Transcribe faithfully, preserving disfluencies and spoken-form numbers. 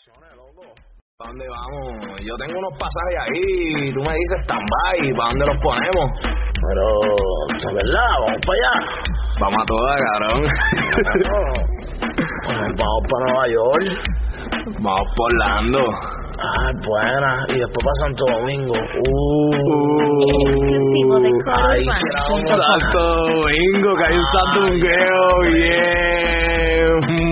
¿Para dónde vamos? Yo tengo unos pasajes ahí, tú me dices stand-by, ¿para dónde los ponemos? Pero, ¿es verdad? ¿Vamos para allá? Vamos a todas, cabrón. Bueno, vamos para Nueva York. Vamos por Orlando. Ah, buena. Y después para Santo Domingo. Uh, Exclusivo de Ay, Coro Urbano. Santo Domingo, que hay un santo domingueo bien